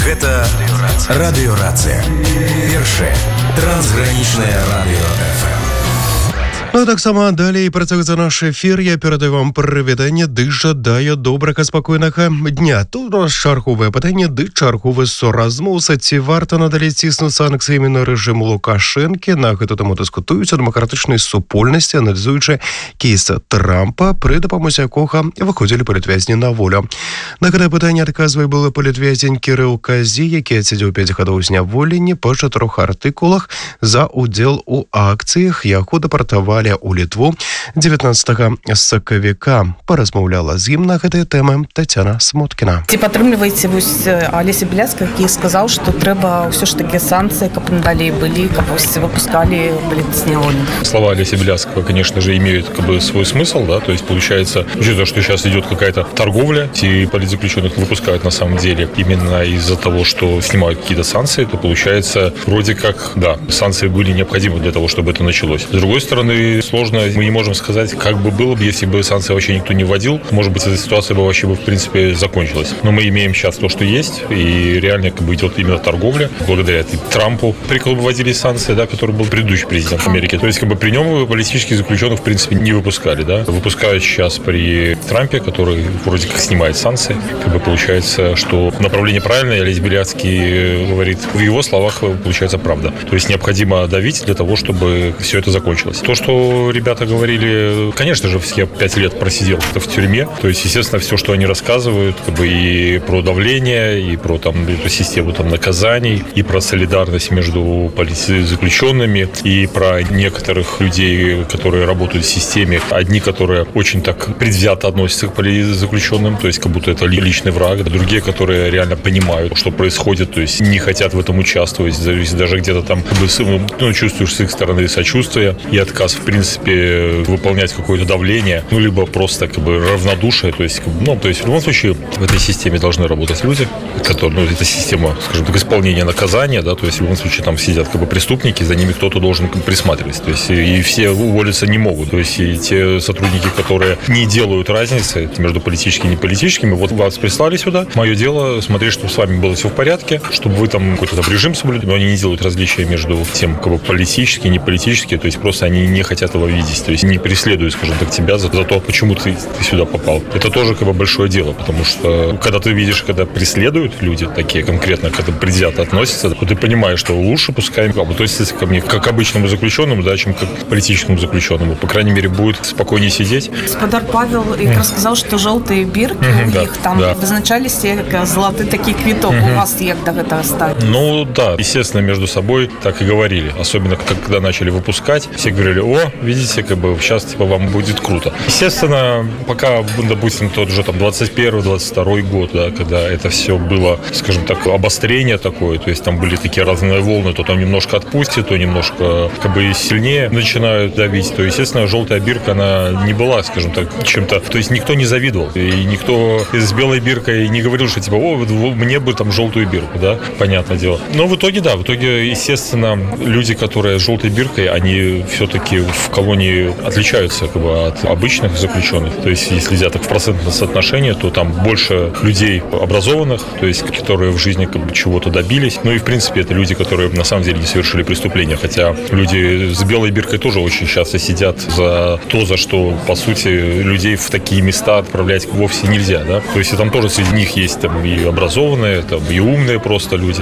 Гэта радыёрацыя. Першае трансгранічнае радыё ФМ. Ну, таксама далей працягваецца наш эфір. Я перадаю вам прывітанне ды жадаю добрага спакойнага дня. Тут у нас чарговае пытанне ды чарговы соразмоўца. Ці варта надалей ціснуць санкцыямі на рэжым Лукашэнкі? На гэту тэму дыскутуюць у дэмакратычнай супольнасці, аналізуючы кейс Трампа, пры дапамозе якога выходзілі палітвязні на волю. На гэтае пытанне адказвае былы палітвязень Кірыл Казі, які адсядзеў 5 гадоў зняволення па 4 артыкулах за удзел у акцыях, яго дэпартавалі у Літву 19 сакавіка. Паразмаўляла з ім на гэтыя тэмы Тацяна Смуткіна. Ці падтрымліваеце вось Алеся Біляцкага, які сказаў, што трэба ўсё ж такі санкцыі, каб надалей былі, каб выпускали палітзняволеных? Слова Алеся Біляцкого, конечно же, имеют свой смысл, да, то есть получается, учитывая, что сейчас идет какая-то торговля, и политзаключенных выпускают на самом деле именно из-за того, что снимают какие-то санкции, то получается вроде как, да, санкции были необходимы для того, чтобы это началось. С другой стороны, сложно, мы не можем сказать, как бы было бы, если бы санкции вообще никто не вводил. Может быть, эта ситуация бы вообще, в принципе, закончилась. Но мы имеем сейчас то, что есть, и реально идет именно торговля. Благодаря Трампу вводились санкции, да, который был предыдущий президент Америки. То есть, при нем политических заключенных, в принципе, не выпускали, да. Выпускают сейчас при Трампе, который вроде как снимает санкции. Получается, что направление правильное, Олесь Біляцкий говорит, в его словах получается правда. То есть, необходимо давить для того, чтобы все это закончилось. То, что ребята говорили, конечно же, я 5 лет просидел в тюрьме, то есть, естественно, все, что они рассказывают, и про давление, и про эту систему наказаний, и про солидарность между политзаключенными, и про некоторых людей, которые работают в системе, одни, которые очень так предвзято относятся к политзаключенным, то есть, как будто это личный враг, другие, которые реально понимают, что происходит, то есть, не хотят в этом участвовать, даже где-то там, чувствуешь с их стороны сочувствие и отказ, в принципе, выполнять какое-то давление, либо просто равнодушие, то есть в любом случае в этой системе должны работать люди, которые, это система, скажем так, исполнения наказания, да, то есть в любом случае там сидят преступники, за ними кто-то должен присматривать, то есть и все уволиться не могут, то есть и те сотрудники, которые не делают разницы между политическими и неполитическими, вот вас прислали сюда, мое дело смотреть, чтобы с вами было все в порядке, чтобы вы там какой-то режим соблюдали, но они не делают различия между тем, политические, неполитические, то есть просто они не хотят его видеть, то есть не преследуют, скажем так, тебя за то, почему ты сюда попал. Это тоже большое дело, потому что когда ты видишь, когда преследуют люди такие конкретно, когда предвзято относятся, то ты понимаешь, что лучше пускай относятся ко мне как к обычному заключенному, да, чем как к политическому заключенному. По крайней мере, будет спокойнее сидеть. Господар Павел рассказал, что желтые бирки у них там вызначались как золотой такой квиток. У вас як до этого ставить? Ну да, естественно, между собой так и говорили. Особенно, когда начали выпускать, все говорили, видите, сейчас вам будет круто. Естественно, пока, допустим, тот же 21-22 год, да, когда это все было, скажем так, обострение такое, то есть там были такие разные волны, то там немножко отпустит, то немножко сильнее начинают давить, то, естественно, желтая бирка, она не была, скажем так, чем-то, то есть никто не завидовал, и никто с белой биркой не говорил, что мне бы там желтую бирку, да, понятное дело. Но в итоге, естественно, люди, которые с желтой биркой, они все-таки в колонии отличаются от обычных заключенных. То есть, если взять так в процентном соотношении, то там больше людей образованных, то есть, которые в жизни чего-то добились. Ну и, в принципе, это люди, которые на самом деле не совершили преступления. Хотя люди с белой биркой тоже очень часто сидят за то, за что, по сути, людей в такие места отправлять вовсе нельзя, да. То есть, и там тоже среди них есть и образованные, и умные просто люди,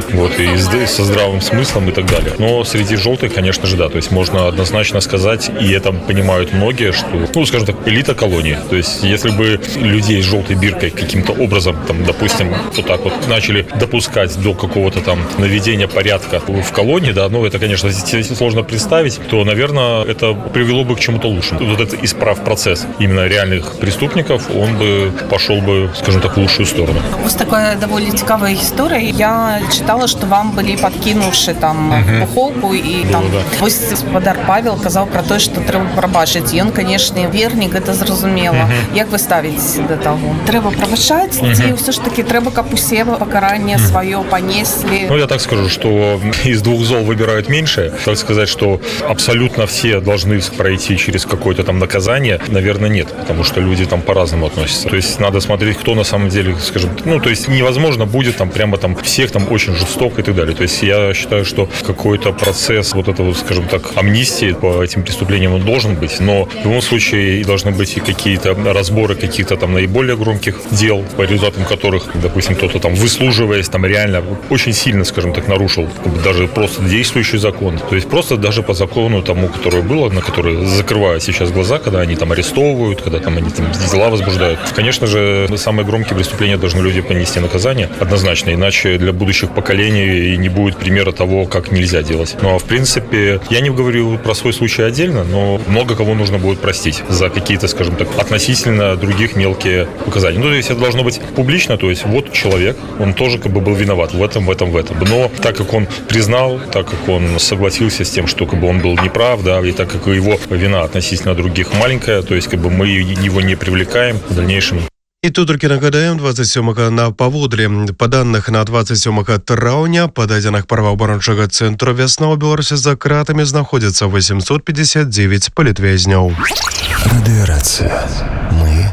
и со здравым смыслом и так далее. Но среди желтых, конечно же, да. То есть, можно однозначно сказать, и это понимают многие, что, скажем так, элита колонии. То есть, если бы людей с желтой биркой каким-то образом, допустим, вот так вот начали допускать до какого-то наведения порядка в колонии, да, это, конечно, сложно представить, то, наверное, это привело бы к чему-то лучшему. Вот этот исправпроцесс именно реальных преступников, он бы пошел бы, скажем так, в лучшую сторону. У вас такая довольно цікавая история. Я читала, что вам были подкинувши пуховку, и господар Павел сказал про той, што трэба прабачыць. Ён, канешне, вернік, гэта зразумела. Як вы ставіце да таго? Трэба прабачаць, ці ўсё ж таки трэба, каб усе пакаранне сваё панеслі? Ну, я так скажу, что из двух зол выбирают меньшее. Так сказать, что абсолютно все должны пройти через какое-то там наказание, наверное, нет, потому что люди там по-разному относятся. То есть надо смотреть, кто на самом деле, скажем, ну, то есть невозможно будет там прямо там всех там очень жестоко и так далее. То есть я считаю, что какой-то процесс вот этого, скажем так, амнистии по этим преступлениям он должен быть, но в любом случае и должны быть и какие-то разборы каких-то там наиболее громких дел, по результатам которых, допустим, кто-то там выслуживаясь, там реально очень сильно, скажем так, нарушил даже просто действующий закон. То есть просто даже по закону тому, которое было, на который закрывают сейчас глаза, когда они там арестовывают, когда там они там дела возбуждают. Конечно же, самые громкие преступления должны люди понести наказание однозначно, иначе для будущих поколений не будет примера того, как нельзя делать. Но, в принципе, я не говорю про свой случай отдельно, но много кого нужно будет простить за какие-то, скажем так, относительно других мелкие показания. Ну, то есть это должно быть публично, то есть вот человек, он тоже как бы был виноват в этом. Но так как он признал, так как он согласился с тем, что как бы он был неправ, да, и так как его вина относительно других маленькая, то есть как бы мы его не привлекаем в дальнейшем. І тут тільки нагадаємо, 27-го на Паводлі. По даних на 27 траўня, по дадзеных праваабарончага цэнтру «Вясна» ў Беларусі за кратамі знаходзіцца 859 палітвязняў. Радиорация. Мы